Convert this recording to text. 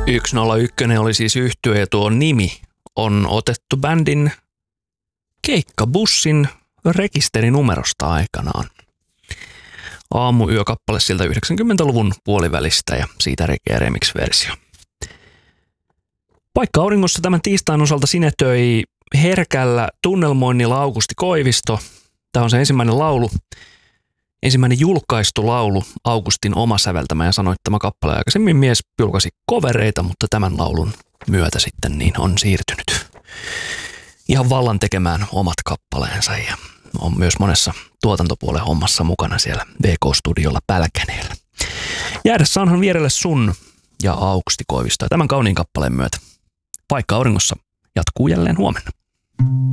101 oli siis yhtye ja tuo nimi on otettu bändin keikkabussin rekisterinumerosta aikanaan. Aamuyökappale siltä 90-luvun puolivälistä ja siitä Reggae Remix-versio. Paikka auringossa tämän tiistain osalta sinetöi herkällä tunnelmoinnilla Aukusti Koivisto. Tämä on se ensimmäinen julkaistu laulu, Augustin oma säveltämä ja sanoittama kappale. Aikaisemmin mies julkaisi kovereita, mutta tämän laulun myötä sitten niin on siirtynyt ihan vallan tekemään omat kappaleensa ja on myös monessa tuotantopuolen hommassa mukana siellä VK-studiolla Pälkäneellä. Jäädä saanhan vierelle sun ja Aukusti Koivisto ja tämän kauniin kappaleen myötä. Paikka auringossa jatkuu jälleen huomenna.